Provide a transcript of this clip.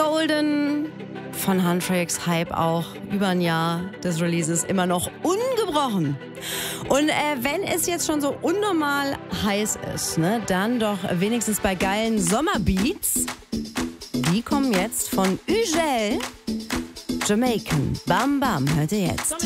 Golden von Huntrix, Hype auch über ein Jahr des Releases immer noch ungebrochen. Und wenn es jetzt schon so unnormal heiß ist, ne, dann doch wenigstens bei geilen Sommerbeats. Die kommen jetzt von Ugel. Jamaican. Bam Bam, hört ihr jetzt.